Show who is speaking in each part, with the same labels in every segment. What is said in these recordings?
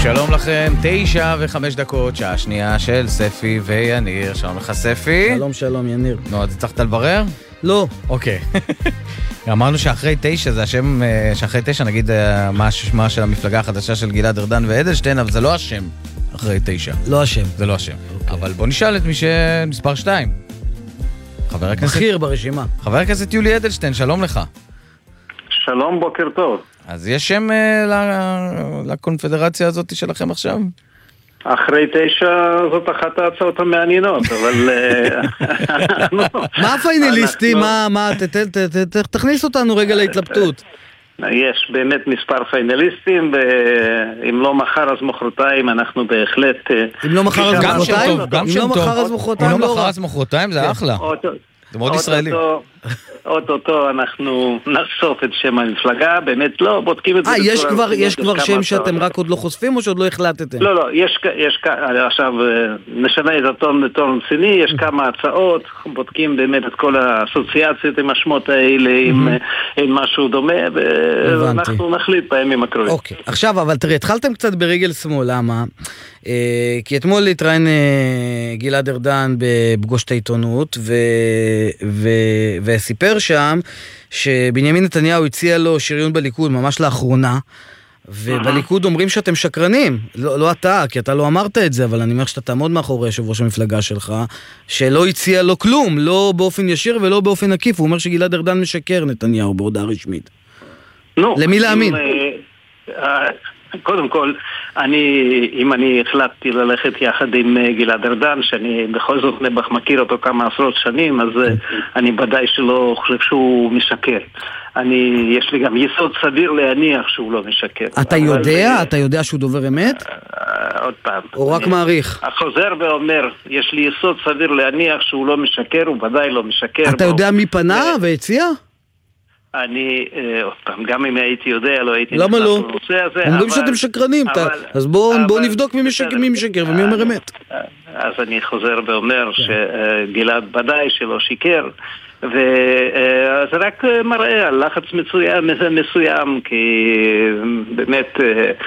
Speaker 1: שלום לכם, 9:05, שעה שנייה של ספי ויניר. שלום לך ספי.
Speaker 2: שלום שלום יניר.
Speaker 1: נו, אז הצלחת לברר?
Speaker 2: לא.
Speaker 1: אוקיי. אמרנו שאחרי 9 זה השם, שאחרי 9 נגיד מה השמה של המפלגה החדשה של גלעד ארדן ואדלשטיין, אבל זה לא השם אחרי 9.
Speaker 2: לא השם.
Speaker 1: זה לא השם. אבל בוא נשאל את מי שמספר 2. חבר הכנסת...
Speaker 2: בכיר ברשימה.
Speaker 1: חבר הכנסת יולי אדלשטיין, שלום לך.
Speaker 3: שלום, בוקר טוב.
Speaker 1: אז יש שם לקונפדרציה הזאת שלכם עכשיו?
Speaker 3: אחרי 9 זאת אחת ההצעות המעניינות, אבל...
Speaker 2: מה הפיינליסטים? תכניס אותנו רגע להתלבטות.
Speaker 3: יש באמת מספר פיינליסטים, ואם לא מחר אז מחרתיים אנחנו בהחלט...
Speaker 2: אם לא מחר אז מחרתיים?
Speaker 1: גם שם טוב. אם לא מחר אז מחרתיים זה אחלה. זה מאוד ישראלי.
Speaker 3: אוטוטו אנחנו נחשוף את שם המפלגה, באמת לא, בודקים את זה.
Speaker 2: יש כבר שם שאתם רק עוד לא חושפים או שעוד לא החלטתם?
Speaker 3: לא, יש עכשיו נשנה את הטון לטון רציני, יש כמה הצעות, בודקים באמת את כל האסוציאציות עם השמות האלה, עם משהו דומה, ואנחנו נחליט בימים הקרובים.
Speaker 2: אוקיי, עכשיו אבל תראי, התחלתם קצת ברגל שמאל, למה? כי אתמול להתראיין גלעד ארדן בפגוש את העיתונות וסיפר שם שבנימין נתניהו הציע לו שריון בליכוד ממש לאחרונה, ובליכוד אומרים שאתם שקרנים, לא אתה, כי אתה לא אמרת את זה, אבל אני אומר שאתה תעמוד מאחורי יושב ראש המפלגה שלך, שלא הציע לו כלום, לא באופן ישיר ולא באופן עקיף. הוא אומר שגלעד ארדן משקר נתניהו בהודעה רשמית. למי להאמין?
Speaker 3: קודם כל, אם אני החלטתי ללכת יחד עם גלעד ארדן, שאני בכל זאת מכיר אותו כמה עשרות שנים, אז אני ודאי שלא חושב שהוא משקר. יש לי גם יסוד סביר להניח שהוא לא משקר.
Speaker 2: אתה יודע שהוא דובר אמת?
Speaker 3: עוד פעם.
Speaker 2: או רק מעריך?
Speaker 3: החוזר ואומר, יש לי יסוד סביר להניח שהוא לא משקר, הוא ודאי לא משקר.
Speaker 2: אתה יודע מי פנה והציע?
Speaker 3: עוד פעם, גם אם הייתי יודע, לא הייתי
Speaker 2: למה לא?
Speaker 3: בנושא הזה.
Speaker 2: אומרים שאתם שקרנים, אז בואו נבדוק מי משקר ומי אומר אמת.
Speaker 3: אז אני חוזר ואומר שגלעד ודאי שלא שיקר, וזה רק מראה על לחץ מסוים, כי באמת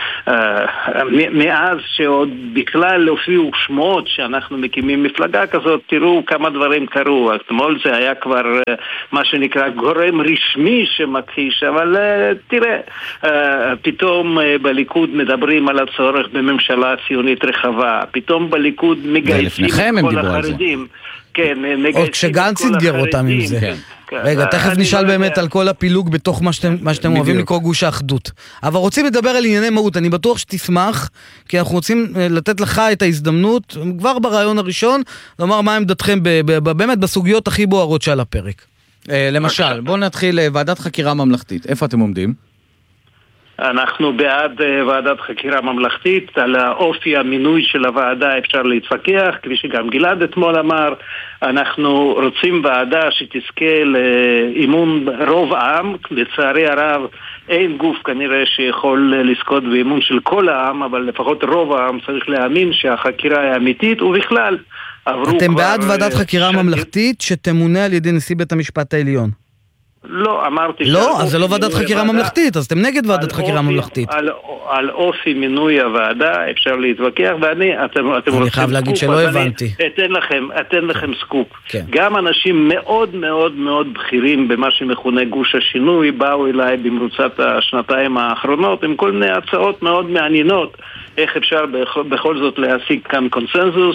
Speaker 3: מאז שעוד בכלל הופיעו שמועות שאנחנו מקימים מפלגה כזאת, תראו כמה דברים קרו. אתמול זה היה כבר מה שנקרא גורם רשמי שמכחיש, אבל תראה, פתאום בליכוד מדברים על הצורך בממשלה ציונית רחבה, פתאום בליכוד מגייסים את כל החרדים.
Speaker 2: עוד כשגנץ התגר אותם עם זה. רגע, תכף נשאל באמת על כל הפילוג בתוך מה שאתם אוהבים לקרוא גוש האחדות. אבל רוצים לדבר על ענייני מהות, אני בטוח שתשמח, כי אנחנו רוצים לתת לך את ההזדמנות, כבר ברעיון הראשון, לומר מה עמדתכם באמת בסוגיות הכי בוערות שעל הפרק.
Speaker 1: למשל, בואו נתחיל ועדת חקירה ממלכתית. איפה אתם עומדים?
Speaker 3: אנחנו בעד ועדת חקירה ממלכתית. על האופי המינוי של הוועדה אפשר להתווכח, כפי שגם גלעד אתמול אמר. אנחנו רוצים ועדה שתזכה לאמון רוב העם. לצערי הרב אין גוף כנראה שיכול לזכות באמון של כל העם, אבל לפחות רוב העם צריך להאמין שהחקירה היא אמיתית. ובכלל
Speaker 2: אתם בעד ועדת חקירה ממלכתית שתמונה על ידי נשיא בית המשפט העליון?
Speaker 3: לא, אמרתי...
Speaker 2: לא, אז זה לא ועדת חקירה ממלכתית, אז אתם נגד ועדת חקירה ממלכתית.
Speaker 3: על אופי מינוי הוועדה אפשר להתווכח, ואני
Speaker 2: חייב להגיד שלא הבנתי.
Speaker 3: אתן לכם סקופ. גם אנשים מאוד מאוד מאוד בכירים במה שמכונה גוש השינוי, באו אליי במרוצת השנתיים האחרונות, עם כל מיני הצעות מאוד מעניינות, איך אפשר בכל זאת להשיג כאן קונסנזוס,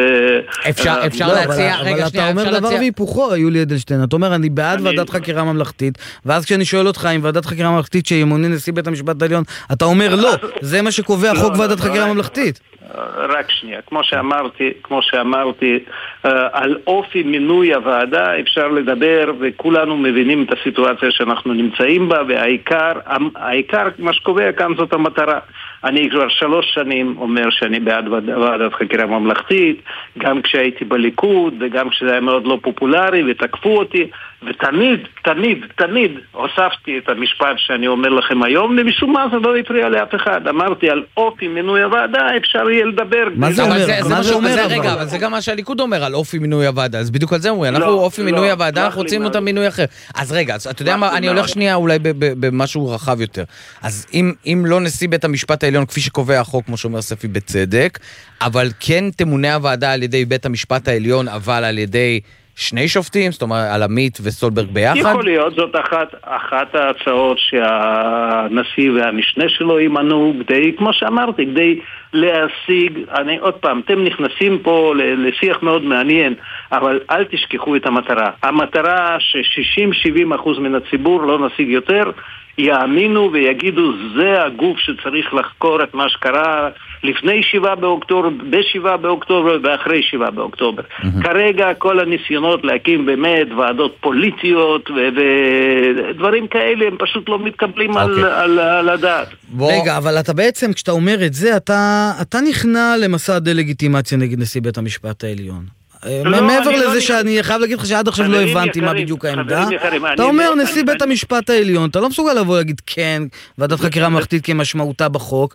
Speaker 1: אפשר להציע...
Speaker 2: אבל אתה אומר דבר והיפוכו, יולי אדלשטיין, אתה אומר אני בעד ועדת חקירה ממלכתית, ואז כשאני שואל אותך אם ועדת חקירה ממלכתית שימונה נשיא בית המשפט העליון, אתה אומר לא, זה מה שקובע חוק ועדת חקירה ממלכתית.
Speaker 3: רק שנייה, כמו שאמרתי, על אופי מינוי הוועדה אפשר לדבר, וכולנו מבינים את הסיטואציה שאנחנו נמצאים בה, והעיקר, מה שקובע כאן זאת המטרה. אני כבר 3 שנים אומר שאני בעד ועדת חקירה ממלכתית, גם כשהייתי בליכוד וגם כשזה היה מאוד לא פופולרי ותקפו אותי, ותמיד הוספתי את המשפט שאני אומר לכם היום, ומשום מה זה לא הפריע לאף אחד. אמרתי על אופי מינוי הוועדה, אפשר יהיה לדבר.
Speaker 2: מה זה אומר?
Speaker 1: רגע, אבל זה גם מה שהליכוד אומר על אופי מינוי הוועדה, אז בדיוק על זה אומרים, אנחנו אופי מינוי הוועדה, אנחנו רוצים אותה מינוי אחר. אז רגע, אתה יודע מה, אני הולך שנייה אולי במשהו רחב יותר. אז אם לא נשיא בית המשפט העליון, כפי שקובע החוק, כמו שאומר ספי בצדק, אבל כן תמונה הוועדה על ידי בית המשפט העליון, אבל על ידי שני שופטים, זאת אומרת, על עמית וסולברג ביחד?
Speaker 3: יכול להיות, זאת אחת ההצעות שהנשיא והמשנה שלו יימנו, כדי, כמו שאמרתי, כדי להשיג, עוד פעם, אתם נכנסים פה לשיח מאוד מעניין, אבל אל תשכחו את המטרה. המטרה ש60-70% מן הציבור לא נשיג יותר, יאמינו ויגידו, זה הגוף שצריך לחקור את מה שקרה לפני 7 באוקטובר, ב7 באוקטובר ואחרי 7 באוקטובר. כרגע כל הניסיונות להקים באמת ועדות פוליטיות ודברים כאלה, הם פשוט לא מתקבלים על הדעת.
Speaker 2: רגע, אבל אתה בעצם, כשאתה אומר את זה, אתה נכנע למסע דה-לגיטימציה נגד נשיא בית המשפט העליון. מעבר לזה שאני חייב להגיד לך שעד עכשיו לא הבנתי מה בדיוק העמדה. אתה אומר נשיא בית המשפט העליון, אתה לא מסוגל לבוא להגיד כן, ועדת חקירה ממלכתית כמשמעותה בחוק.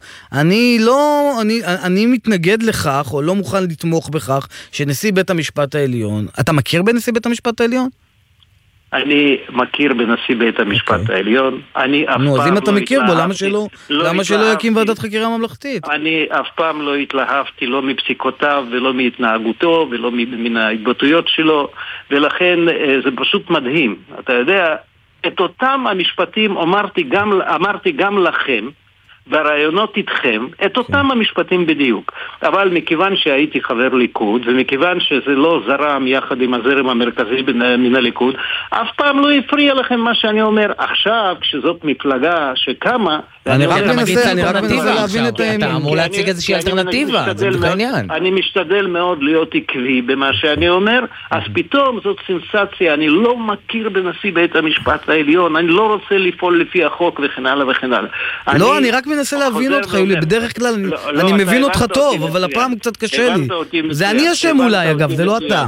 Speaker 2: אני מתנגד לכך, או לא מוכן לתמוך בכך, שנשיא בית המשפט העליון, אתה מכיר בנשיא בית המשפט העליון?
Speaker 3: אני מכיר בנשיא בית המשפט העליון.
Speaker 2: אז אם אתה מכיר בו, למה שלא יקים ועדת חקירה ממלכתית?
Speaker 3: אני אף פעם לא התלהבתי, לא מפסיקותיו ולא מהתנהגותו ולא מן ההתבטאויות שלו, ולכן זה פשוט מדהים. אתה יודע, את אותם המשפטים אמרתי גם לכם, ברעיונות איתכם, את אותם המשפטים בדיוק. אבל מכיוון שהייתי חבר ליכוד, ומכיוון שזה לא זרם יחד עם הזרם המרכזי מן הליכוד, אף פעם לא הפריע לכם מה שאני אומר. עכשיו, כשזאת מפלגה שקמה,
Speaker 2: אני רק מנסה להבין את העניין.
Speaker 1: אתה אמור להציג איזושהי אלטרנטיבה, זה בדיוק העניין.
Speaker 3: אני משתדל מאוד להיות עקבי במה שאני אומר, אז פתאום זאת סנסציה, אני לא מכיר בנשיא בית המשפט העליון, אני לא רוצה לפעול לפי החוק וכן הלאה וכן הלאה.
Speaker 2: לא, אני רק מנסה להבין אותך, יולי, בדרך כלל אני מבין אותך טוב, אבל הפעם קצת קשה לי. זה אני אשם אולי, אגב, זה לא אתה.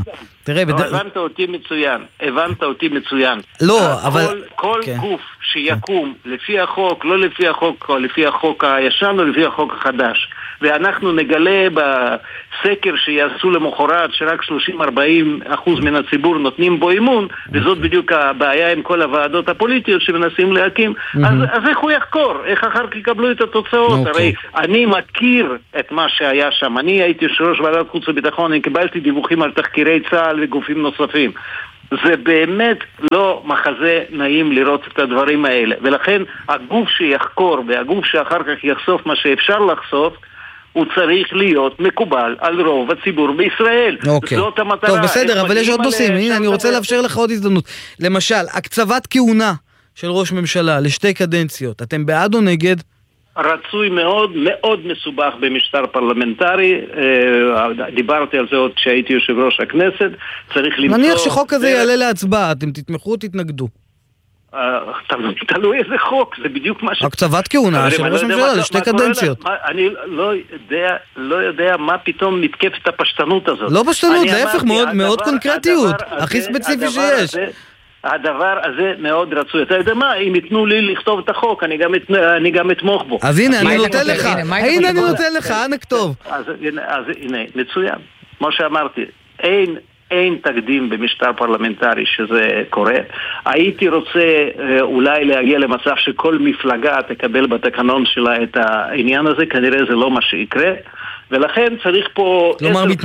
Speaker 3: הבנת אותי מצוין.
Speaker 2: לא, אבל
Speaker 3: כל גוף שיקום לפי החוק, לא לפי החוק, או לפי החוק הישן או לפי החוק החדש, ואנחנו נגלה בסקר שיעשו למחרת שרק 30-40% מן הציבור נותנים בו אימון, וזאת בדיוק הבעיה עם כל הוועדות הפוליטיות שמנסים להקים, אז איך הוא יחקור? איך אחר כך יקבלו את התוצאות? הרי אני מכיר את מה שהיה שם, אני הייתי יושב-ראש ועדת חוץ וביטחון, אני קיבלתי דיווחים על תחקירי צה"ל וגופים נוספים. זה באמת לא מחזה נעים לראות את הדברים האלה, ולכן הגוף שיחקור והגוף שאחר כך יחשוף מה שאפשר לחשוף, הוא צריך להיות מקובל על רוב הציבור בישראל. זאת המטרה.
Speaker 2: טוב, בסדר, אבל יש עוד נושאים. הנה, אני רוצה לאפשר לך עוד הזדמנות. למשל, הקצבת כהונה של ראש ממשלה לשתי קדנציות, אתם בעד או נגד?
Speaker 3: רצוי מאוד, מאוד מסובך במשטר פרלמנטרי, דיברתי על זה עוד כשהייתי יושב ראש הכנסת, צריך למצוא...
Speaker 2: נניח שחוק הזה יעלה להצבעה, אתם תתמכו או תתנגדו?
Speaker 3: תלוי איזה חוק, זה בדיוק מה ש...
Speaker 2: הקצבת כהונה של ראש ממשלה לשתי קדנציות.
Speaker 3: אני לא יודע מה פתאום מתקף את הפשטנות הזאת.
Speaker 2: לא פשטנות, להפך, מאוד קונקרטיות, הכי ספציפי שיש.
Speaker 3: הדבר הזה מאוד רצוי. אתה יודע מה, אם יתנו לי לכתוב את החוק, אני גם אתמוך בו.
Speaker 2: אז הנה, אני נותן לך. הנה, אני נותן לך, ענק טוב.
Speaker 3: אז הנה, מצוין. כמו שאמרתי, אין תקדים במשטר פרלמנטרי שזה קורה. הייתי רוצה אולי להגיע למצב שכל מפלגה תקבל בתקנון שלה את העניין הזה, כנראה זה לא מה שיקרה, ולכן צריך פה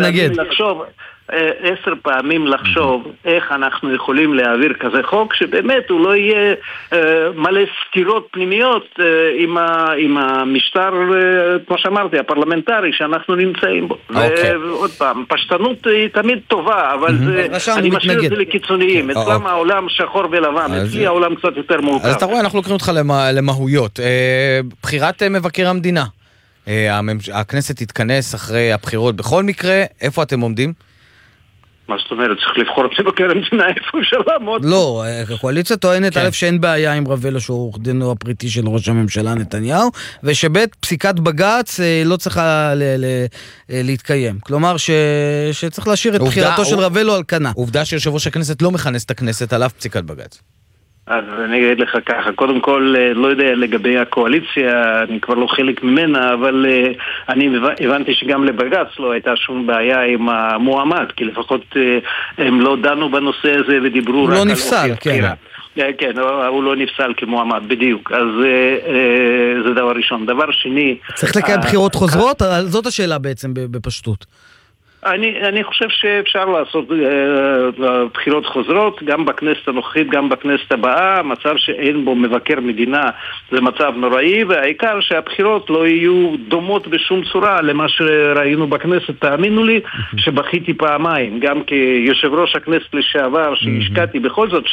Speaker 3: 10 פעמים לחשוב איך אנחנו יכולים להעביר כזה חוק שבאמת הוא לא יהיה מלא סתירות פנימיות עם המשטר, כמו שאמרתי, הפרלמנטרי שאנחנו נמצאים בו. ועוד פעם, פשטנות היא תמיד טובה, אבל אני משאיר את זה לקיצוניים. אצלם העולם שחור ולבן, אצלי העולם קצת יותר מורכב.
Speaker 1: אז אתה רואה, אנחנו לוקחים אותך למהויות. בחירת מבקר המדינה. הכנסת תתכנס אחרי הבחירות. בכל מקרה, איפה אתם עומדים?
Speaker 3: מה זאת אומרת? צריך לבחור את מבקר המדינה איפה אפשר לעמוד?
Speaker 2: לא, הקואליציה טוענת א' שאין בעיה עם רבלו שהוא עורך דינו הפריטי של ראש הממשלה נתניהו, ושבית פסיקת בג"ץ לא צריכה להתקיים. כלומר שצריך להשאיר את בחירתו של רבלו על כנה.
Speaker 1: עובדה שיושב ראש הכנסת לא מכנס את הכנסת עליו פסיקת בג"ץ.
Speaker 3: אז אני אגיד לך ככה, קודם כל, לא יודע לגבי הקואליציה, אני כבר לא חלק ממנה, אבל אני הבנתי שגם לבג"ץ לא הייתה שום בעיה עם המועמד, כי לפחות הם לא דנו בנושא הזה ודיברו רק על...
Speaker 2: הוא לא נפסל, כן.
Speaker 3: כן, הוא לא נפסל כמועמד, בדיוק. אז זה דבר ראשון. דבר שני...
Speaker 2: צריך לקיים בחירות חוזרות? זאת השאלה בעצם בפשטות.
Speaker 3: אני חושב שאפשר לעשות בחירות חוזרות, גם בכנסת הנוכחית, גם בכנסת הבאה. מצב שאין בו מבקר מדינה זה מצב נוראי, והעיקר שהבחירות לא יהיו דומות בשום צורה למה שראינו בכנסת. תאמינו לי שבכיתי פעמיים, גם כיושב ראש הכנסת לשעבר, שהשקעתי בכל זאת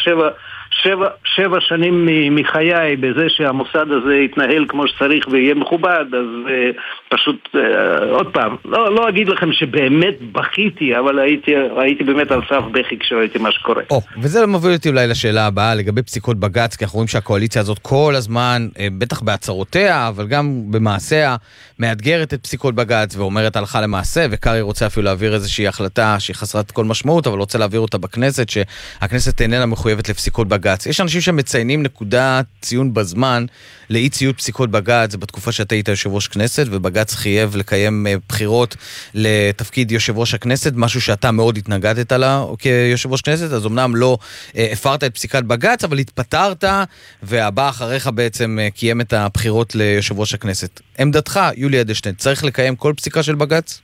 Speaker 3: 7 שנים מחיי בזה שהמוסד הזה יתנהל כמו שצריך ויהיה מכובד. אז פשוט עוד פעם, לא אגיד לכם שבאמת בכיתי, אבל הייתי באמת על סף בכי כשראיתי מה שקורה.
Speaker 1: וזה מוביל אותי אולי לשאלה הבאה לגבי פסיקות בג"ץ, כי אנחנו רואים שהקואליציה הזאת כל הזמן, בטח בהצהרותיה, אבל גם במעשיה, מאתגרת את פסיקות בג"ץ ואומרת הלכה למעשה, וקרי רוצה אפילו להעביר איזושהי החלטה שהיא חסרת כל משמעות, אבל רוצה להעביר אותה בכנסת, שהכנסת איננה מחויבת לפסיקות בג"ץ. יש אנשים שמציינים נקודת ציון בזמן לאי ציות פסיקות בג"ץ בתקופה שאתה היית יושב ראש כנסת, ובג"ץ חייב לקיים בחירות לתפקיד יושב ראש הכנסת, משהו שאתה מאוד התנגדת לה כיושב ראש כנסת, אז אמנם לא הפרת את פסיקת בג"ץ, אבל התפטרת, והבא אחריך בעצם קיים את הבחירות ליושב ראש הכנסת. עמדתך, יולי אדלשטיין, צריך לקיים כל פסיקה של בג"ץ?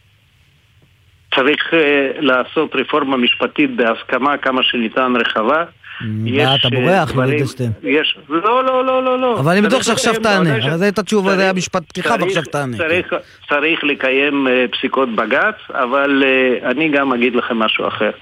Speaker 3: צריך לעשות רפורמה משפטית בהסכמה כמה שניתן רחבה.
Speaker 2: אתה בורח, יולי אדלשטיין.
Speaker 3: לא.
Speaker 2: אבל אני בטוח שעכשיו תענה. אבל זה הייתה תשובה, זה היה משפט פתיחה, ועכשיו תענה.
Speaker 3: צריך לקיים פסיקות בג"ץ, אבל אני גם אגיד לכם משהו אחר.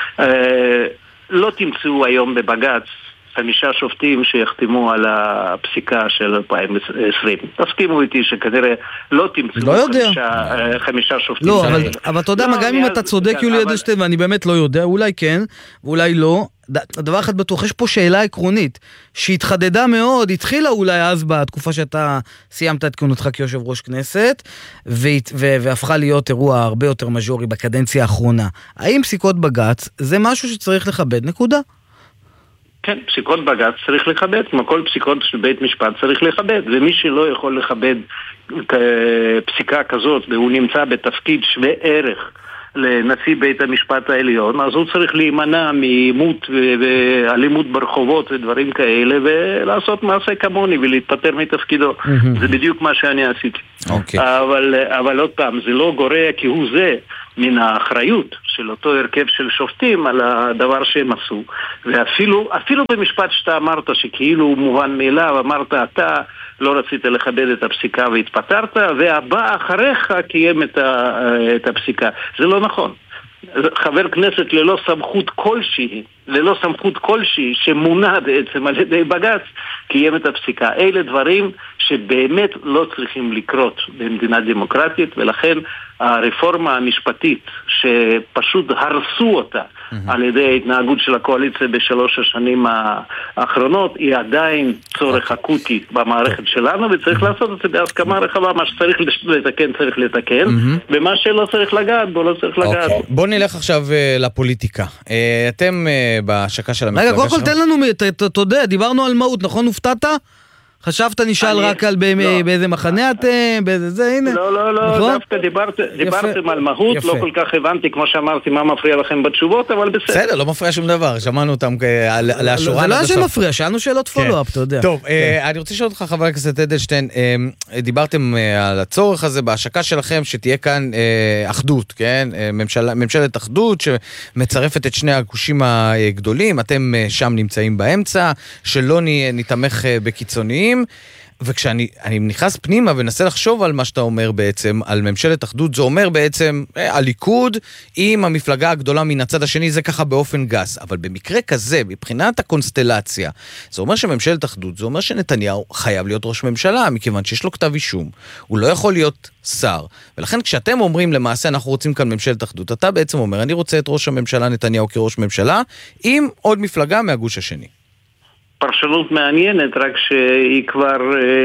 Speaker 3: לא תמצאו היום בבג"ץ 5 שופטים שיחתמו על הפסיקה של 2020. תסכימו איתי שכנראה לא תמצאו 5 שופטים.
Speaker 2: לא, אבל אתה יודע מה, גם אם אתה צודק יולי אדלשטיין, ואני באמת לא יודע, אולי כן, ואולי לא, דבר אחד בטוח, יש פה שאלה עקרונית, שהתחדדה מאוד, התחילה אולי אז בתקופה שאתה סיימת את כהונתך כיושב ראש כנסת, והפכה להיות אירוע הרבה יותר מז'ורי בקדנציה האחרונה. האם פסיקות בג"ץ זה משהו שצריך לכבד? נקודה.
Speaker 3: כן, פסיקות בג"ץ צריך לכבד, כמו כל פסיקות של בית משפט צריך לכבד, ומי שלא יכול לכבד פסיקה כזאת, והוא נמצא בתפקיד שווה ערך לנשיא בית המשפט העליון, אז הוא צריך להימנע מאימות ואלימות ברחובות ודברים כאלה, ולעשות מעשה כמוני ולהתפטר מתפקידו. זה בדיוק מה שאני עשיתי. אבל עוד פעם, זה לא גורע כהוא זה מן האחריות של אותו הרכב של שופטים על הדבר שהם עשו. ואפילו במשפט שאתה אמרת שכאילו הוא מובן מאליו, אמרת אתה לא רצית לכבד את הפסיקה והתפטרת, והבא אחריך קיים את הפסיקה. זה לא נכון. חבר כנסת ללא סמכות כלשהי שמונה בעצם על ידי בג"ץ קיים את הפסיקה. אלה דברים שבאמת לא צריכים לקרות במדינה דמוקרטית, ולכן הרפורמה המשפטית שפשוט הרסו אותה על ידי ההתנהגות של הקואליציה ב3 השנים האחרונות היא עדיין צורך אקוטי במערכת שלנו, וצריך לעשות את זה בהסכמה רחבה. מה שצריך לתקן צריך לתקן, ומה שלא צריך לגעת בו לא צריך לגעת.
Speaker 1: בוא נלך עכשיו לפוליטיקה. אתם בהשקה של המפלגה.
Speaker 2: רגע, קודם כל תן לנו, אתה יודע, דיברנו על מהות, נכון? הופתעת? חשבת נשאל רק על באיזה מחנה אתם, באיזה זה, הנה.
Speaker 3: לא, דווקא דיברתם על מהות, לא כל כך הבנתי, כמו שאמרתי, מה מפריע לכם בתשובות, אבל בסדר.
Speaker 1: בסדר, לא מפריע שום דבר, שמענו אותם על השורה.
Speaker 2: זה לא היה שמפריע, שאלנו שאלות פולו-אפ, אתה יודע.
Speaker 1: טוב, אני רוצה לשאול אותך, חבר הכנסת אדלשטיין, דיברתם על הצורך הזה בהשקה שלכם, שתהיה כאן אחדות, כן? ממשלת אחדות שמצרפת את שני הגושים הגדולים, אתם שם נמצאים באמצע, שלא נתמך בקיצוניים, וכשאני נכנס פנימה ונסה לחשוב על מה שאתה אומר בעצם, על ממשלת אחדות, זה אומר בעצם הליכוד עם המפלגה הגדולה מן הצד השני, זה ככה באופן גס. אבל במקרה כזה, מבחינת הקונסטלציה, זה אומר שממשלת אחדות, זה אומר שנתניהו חייב להיות ראש ממשלה, מכיוון שיש לו כתב אישום. הוא לא יכול להיות שר. ולכן כשאתם אומרים למעשה אנחנו רוצים כאן ממשלת אחדות, אתה בעצם אומר, אני רוצה את ראש הממשלה נתניהו כראש ממשלה, עם עוד מפלגה מהגוש השני.
Speaker 3: פרשנות מעניינת, רק שהיא כבר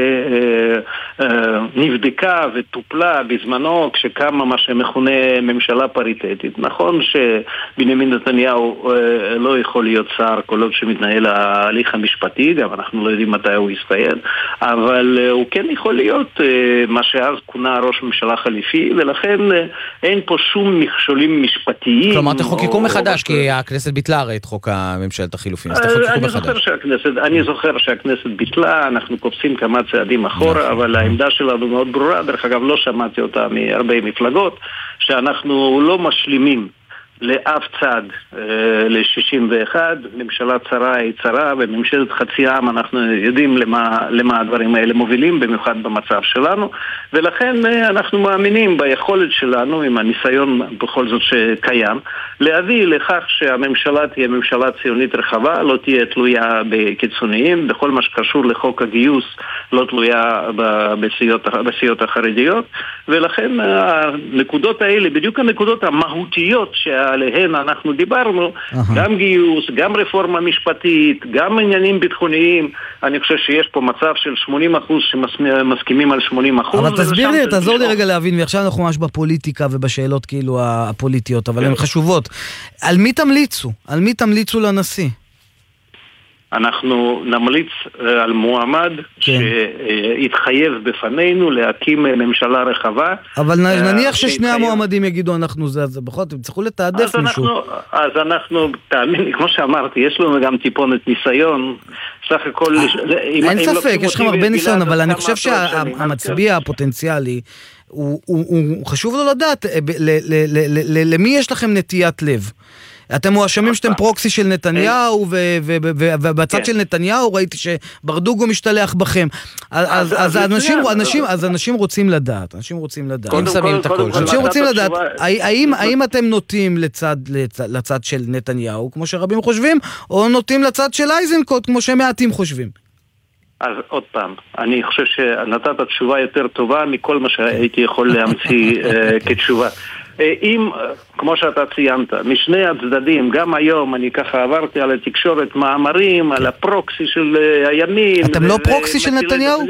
Speaker 3: נבדקה וטופלה בזמנו כשקמה מה שמכונה ממשלה פריטטית. נכון שבנימין נתניהו לא יכול להיות שר כל עוד שמתנהל ההליך המשפטי, גם אנחנו לא יודעים מתי הוא יסתיים, אבל הוא כן יכול להיות מה שאז כונה ראש ממשלה חליפי, ולכן אין פה שום מכשולים משפטיים.
Speaker 1: כלומר תחוקקו מחדש, כי הכנסת ביטלה הרי את חוק הממשלת החילופין, אז תחוקקו מחדש.
Speaker 3: אני זוכר שהכנסת ביטלה, אנחנו קופסים כמה צעדים אחורה, אבל העמדה שלנו מאוד ברורה, דרך אגב לא שמעתי אותה מהרבה מפלגות, שאנחנו לא משלימים לאף צד ל-61, ממשלה צרה היא צרה, וממשלת חצי עם אנחנו יודעים למה הדברים האלה מובילים, במיוחד במצב שלנו, ולכן אנחנו מאמינים ביכולת שלנו, עם הניסיון בכל זאת שקיים, להביא לכך שהממשלה תהיה ממשלה ציונית רחבה, לא תהיה תלויה בקיצוניים, בכל מה שקשור לחוק הגיוס, לא תלויה בסיעות החרדיות, ולכן הנקודות האלה, בדיוק הנקודות המהותיות שעליהן אנחנו דיברנו, גם גיוס, גם רפורמה משפטית, גם עניינים ביטחוניים, אני חושב שיש פה מצב של 80% שמסכימים על 80%.
Speaker 2: אבל תסביר לי, תעזור לי רגע להבין, ועכשיו אנחנו ממש בפוליטיקה ובשאלות כאילו הפוליטיות, אבל הן חשובות. על מי תמליצו? על מי תמליצו לנשיא?
Speaker 3: אנחנו נמליץ על מועמד שהתחייב בפנינו להקים ממשלה רחבה.
Speaker 2: אבל נניח ששני המועמדים יגידו אנחנו זה בכל זאת, צריכו לתעדף מישהו.
Speaker 3: אז אנחנו, תאמין, כמו שאמרתי, יש לנו גם טיפונת ניסיון, סך הכל...
Speaker 2: אין ספק, יש לכם הרבה ניסיון, אבל אני חושב שהמצביע הפוטנציאלי, הוא חשוב לו לדעת למי יש לכם נטיית לב. אתם מואשמים שאתם פרוקסי של נתניהו, ובצד של נתניהו ראיתי שברדוגו משתלח בכם. אז אנשים רוצים לדעת. אנשים רוצים לדעת. אנשים רוצים לדעת, האם אתם נוטים לצד של נתניהו, כמו שרבים חושבים, או נוטים לצד של אייזנקוט, כמו שמעטים חושבים?
Speaker 3: אז עוד פעם, אני חושב שנתת תשובה יותר טובה מכל מה שהייתי יכול להמציא כתשובה. אם, כמו שאתה ציינת, משני הצדדים, גם היום אני ככה עברתי על התקשורת מאמרים, על הפרוקסי של הימין.
Speaker 2: אתם לא פרוקסי של נתניהו?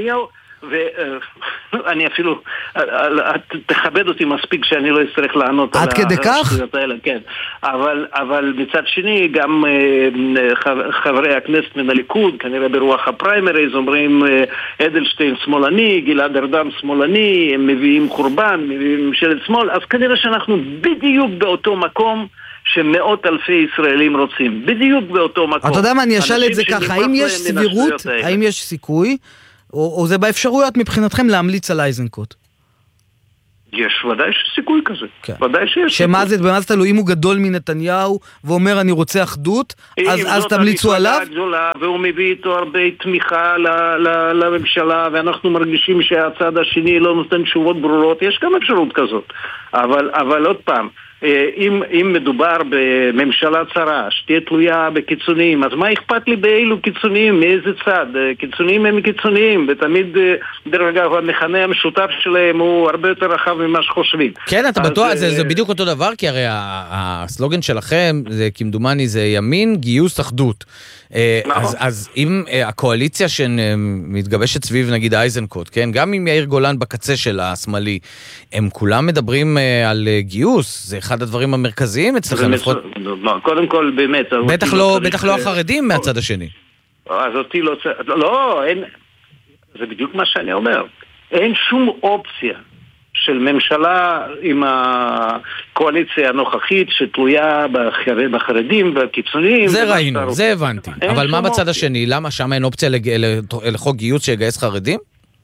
Speaker 3: ואני אפילו, תכבד אותי מספיק שאני לא אצטרך לענות
Speaker 2: עד כדי כך?
Speaker 3: כן. אבל מצד שני, גם חברי הכנסת מן הליכוד, כנראה ברוח הפריימריז, אומרים אדלשטיין שמאלני, גלעד ארדן שמאלני, הם מביאים חורבן, מביאים ממשלת שמאל, אז כנראה שאנחנו בדיוק באותו מקום שמאות אלפי ישראלים רוצים. בדיוק באותו מקום.
Speaker 2: אתה יודע מה, אני אשאל את זה ככה, האם יש סבירות, האם יש סיכוי, או זה באפשרויות מבחינתכם להמליץ על אייזנקוט?
Speaker 3: יש, ודאי שסיכוי כזה. ודאי שיש.
Speaker 2: שמה זה, במה זה תלוי, אם הוא גדול מנתניהו, ואומר אני רוצה אחדות, אז תמליצו עליו?
Speaker 3: והוא מביא איתו הרבה תמיכה לממשלה, ואנחנו מרגישים שהצד השני לא נותן תשובות ברורות, יש גם אפשרות כזאת. אבל עוד פעם, אם מדובר בממשלה צרה, שתהיה תלויה בקיצוניים, אז מה אכפת לי באילו קיצוניים, מאיזה צד? קיצוניים הם קיצוניים, ותמיד, דרך אגב, המכנה המשותף שלהם הוא הרבה יותר רחב ממה שחושבים.
Speaker 1: כן, אתה בטוח, זה בדיוק אותו דבר, כי הרי הסלוגן שלכם, זה כמדומני, זה ימין, גיוס, אחדות. אז אם הקואליציה שמתגבשת סביב נגיד אייזנקוט, כן, גם אם יאיר גולן בקצה של השמאלי, הם כולם מדברים על גיוס, זה אחד הדברים המרכזיים אצלכם.
Speaker 3: קודם כל באמת.
Speaker 1: בטח לא החרדים מהצד השני.
Speaker 3: אז אותי לא, זה בדיוק מה שאני אומר. אין שום אופציה של ממשלה עם הקואליציה הנוכחית שתלויה בחרדים והקיצוניים.
Speaker 1: זה ראינו, זה הבנתי. אבל מה בצד השני? למה שם אין אופציה לחוק גיוס שיגייס חרדים?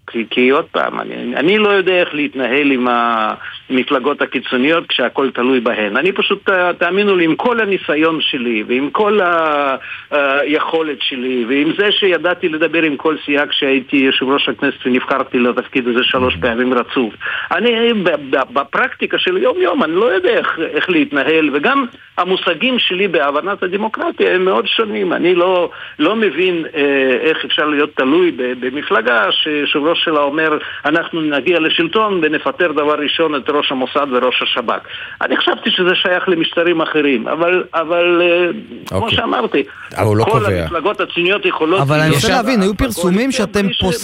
Speaker 3: כי עוד פעם, אני לא יודע איך להתנהל עם המפלגות הקיצוניות כשהכל תלוי בהן. אני פשוט, תאמינו לי, עם כל הניסיון שלי ועם כל היכולת שלי ועם זה שידעתי לדבר עם כל סיעה כשהייתי יושב ראש הכנסת ונבחרתי לתפקיד הזה 3 פעמים רצוף. אני בפרקטיקה של יום אני לא יודע איך להתנהל, וגם המושגים שלי בהבנת הדמוקרטיה הם מאוד שונים. אני לא מבין איך אפשר להיות תלוי במפלגה שיושב ראש שלה אומר אנחנו נגיע לשלטון ונפטר דבר ראשון את ראש המוסד וראש השב"כ. אני חשבתי שזה שייך למשטרים אחרים, אבל כמו שאמרתי, כל המפלגות הציוניות יכולות...
Speaker 2: אבל אני רוצה להבין, היו פרסומים שאתם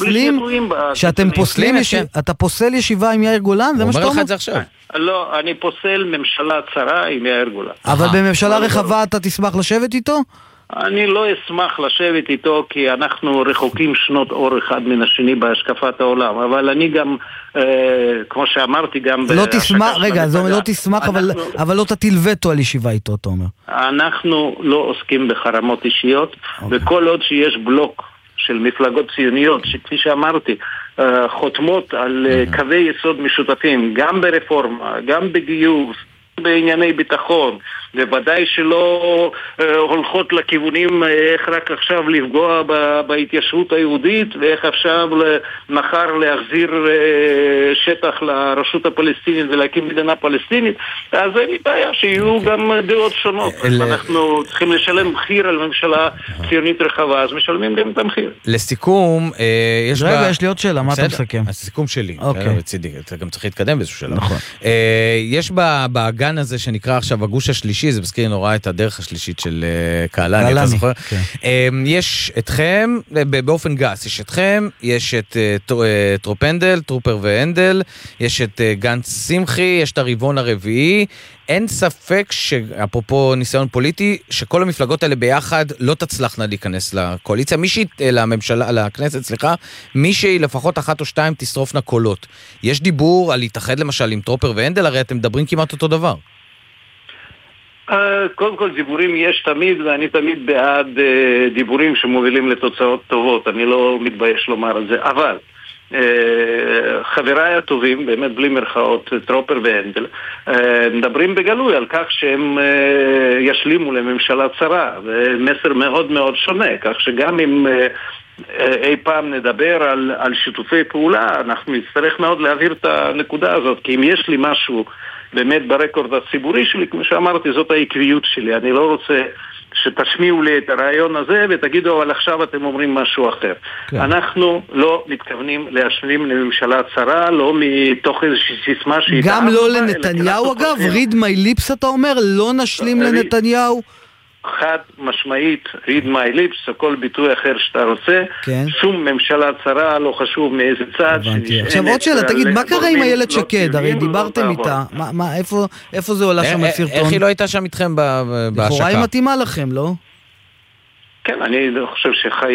Speaker 2: פוסלים, אתה פוסל ישיבה עם יאיר גולן? זה מה שאתה אומר?
Speaker 3: לא, אני פוסל ממשלה צרה עם יאיר גולן.
Speaker 2: אבל בממשלה רחבה אתה תשמח לשבת איתו?
Speaker 3: אני לא אשמח לשבת איתו כי אנחנו רחוקים שנות אור אחד מן השני בהשקפת העולם, אבל אני גם, כמו שאמרתי, גם...
Speaker 2: לא תשמח, רגע, זה אומר לא תשמח, אבל לא תטיל וטו על ישיבה איתו, אתה אומר.
Speaker 3: אנחנו לא עוסקים בחרמות אישיות, וכל עוד שיש בלוק של מפלגות ציוניות, שכפי שאמרתי, חותמות על קווי יסוד משותפים, גם ברפורמה, גם בגיוס, בענייני ביטחון, בוודאי שלא הולכות לכיוונים איך רק עכשיו לפגוע בהתיישבות היהודית ואיך עכשיו מחר להחזיר שטח לרשות הפלסטינית ולהקים מדינה פלסטינית. אז אין לי בעיה שיהיו גם דעות שונות. אנחנו צריכים לשלם מחיר על ממשלה ציונית רחבה, אז משלמים גם את המחיר.
Speaker 1: לסיכום,
Speaker 2: רגע, יש לי עוד שאלה, מה אתה מסכם?
Speaker 1: הסיכום שלי, אתה גם צריך להתקדם באיזשהו שלב.
Speaker 2: נכון.
Speaker 1: יש בהגן הזה שנקרא עכשיו הגוש השלישי, זה מזכיר נורא את הדרך השלישית של קהלני, אתה זוכר? יש אתכם, באופן גס, יש אתכם, יש את טרופנדל, טרופר והנדל, יש את גנץ שמחי, יש את הרבעון הרביעי. אין ספק שאפרופו ניסיון פוליטי, שכל המפלגות האלה ביחד לא תצלחנה להיכנס לקואליציה, מישהי לפחות 1 או 2 תשרופנה קולות. יש דיבור על להתאחד למשל עם טרופר והנדל, הרי אתם מדברים כמעט אותו דבר.
Speaker 3: קודם כל דיבורים יש תמיד, ואני תמיד בעד דיבורים שמובילים לתוצאות טובות, אני לא מתבייש לומר את זה, אבל חבריי הטובים, באמת בלי מרכאות, טרופר והנדל, מדברים בגלוי על כך שהם ישלימו לממשלה צרה, ומסר מאוד מאוד שונה, כך שגם אם אי פעם נדבר על שיתופי פעולה, אנחנו נצטרך מאוד להעביר את הנקודה הזאת, כי אם יש לי משהו באמת ברקורד הציבורי שלי, כמו שאמרתי, זאת העקביות שלי. אני לא רוצה שתשמיעו לי את הרעיון הזה ותגידו, אבל עכשיו אתם אומרים משהו אחר. כן. אנחנו לא מתכוונים להשלים לממשלה צרה, לא מתוך איזושהי סיסמה שהיא...
Speaker 2: גם לא לנתניהו אגב? read my lips אתה אומר? לא נשלים לנתניהו?
Speaker 3: חד משמעית, read my lips, או כל ביטוי אחר שאתה רוצה, כן. שום ממשלה צרה, לא חשוב מאיזה צד.
Speaker 2: עכשיו עוד שאלה, תגיד, מה קרה עם איילת שקד? הרי דיברתם איתה, איפה זה עולה שם הסרטון?
Speaker 1: איך היא לא הייתה שם איתכם בהשקה?
Speaker 2: לכאורה היא מתאימה לכם, לא?
Speaker 3: כן, אני חושב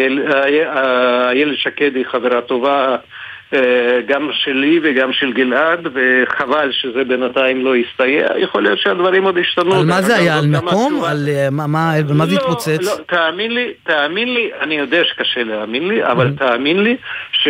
Speaker 3: שאיילת שקד היא חברה טובה, גם שלי וגם של גלעד, וחבל שזה בינתיים לא יסתייע. יכול להיות שהדברים עוד השתנו.
Speaker 2: על מה זה היה? על מקום? על מה זה התפוצץ?
Speaker 3: לא, תאמין לי, אני יודע שקשה להאמין לי, אבל תאמין לי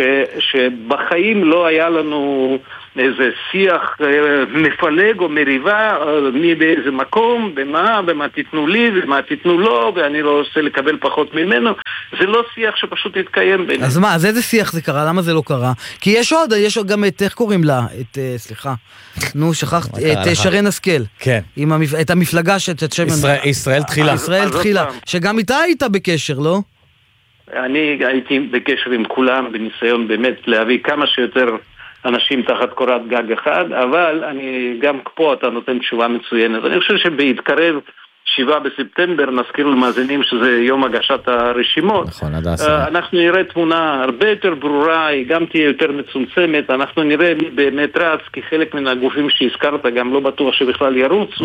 Speaker 3: שבחיים לא היה לנו איזה שיח מפלג או מריבה, מי באיזה מקום, במה תיתנו לי ומה תיתנו לו, ואני לא רוצה לקבל פחות ממנו. זה לא שיח שפשוט יתקיים בינינו.
Speaker 2: אז מה, אז איזה שיח זה קרה? למה זה לא קרה? כי יש עוד גם את, איך קוראים לה? סליחה, שכחתי, את שרן השכל.
Speaker 1: כן.
Speaker 2: את המפלגה
Speaker 1: ישראל תחילה.
Speaker 2: ישראל תחילה, שגם איתה היית בקשר, לא?
Speaker 3: אני הייתי בקשר עם כולם, בניסיון באמת להביא כמה שיותר אנשים תחת קורת גג אחד, אבל אני גם פה אתה נותן תשובה מצוינת. אני חושב שבהתקרב 7 בספטמבר, נזכיר למאזינים שזה יום הגשת הרשימות.
Speaker 1: נכון, עד 10.
Speaker 3: אנחנו נראה תמונה הרבה יותר ברורה, היא גם תהיה יותר מצומצמת, אנחנו נראה באמת רץ, כי חלק מן הגופים שהזכרת גם לא בטוח שבכלל ירוצו,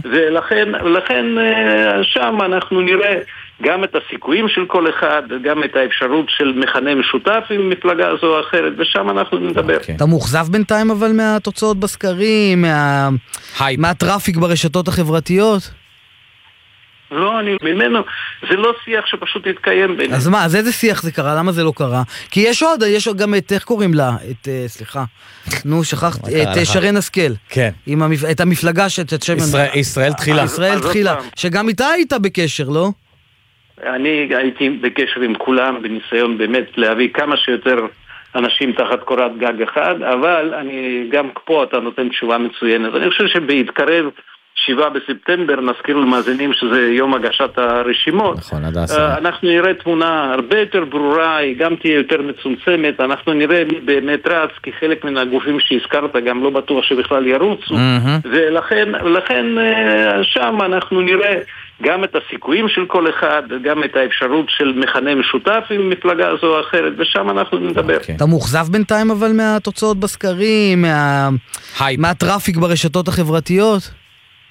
Speaker 3: ולכן שם אנחנו נראה גם את הסיכויים של כל אחד, גם את האפשרות של מכנה משותף עם מפלגה זו או אחרת, ושם אנחנו נדבר.
Speaker 2: אתה מוחזב בינתיים אבל מהתוצאות בסקרים, מהטראפיק ברשתות החברתיות?
Speaker 3: לא, ממנו, זה לא שיח שפשוט התקיים בינינו.
Speaker 2: אז מה, אז איזה שיח זה קרה? למה זה לא קרה? כי יש עוד גם את, איך קוראים לה? סליחה. נו, שכחת, את שרן השכל.
Speaker 1: כן.
Speaker 2: את המפלגה
Speaker 1: ישראל תחילה.
Speaker 2: ישראל תחילה. שגם איתה היית בקשר, לא?
Speaker 3: אני הייתי בקשר עם כולם, בניסיון באמת להביא כמה שיותר אנשים תחת קורת גג אחד, אבל גם פה אתה נותן תשובה מצוינת. אני חושב שבהתקרב 7 בספטמבר, נזכיר למאזינים שזה יום הגשת הרשימות.
Speaker 1: נכון, עד 10.
Speaker 3: אנחנו נראה תמונה הרבה יותר ברורה, היא גם תהיה יותר מצומצמת, אנחנו נראה מי באמת רץ, כי חלק מן הגופים שהזכרת גם לא בטוח שבכלל ירוצו, ולכן שם אנחנו נראה גם את הסיכויים של כל אחד, גם את האפשרות של מכנה משותף עם מפלגה זו או אחרת, ושם אנחנו נדבר.
Speaker 2: אתה מוחזב בינתיים אבל מהתוצאות בסקרים, מהטראפיק ברשתות החברתיות?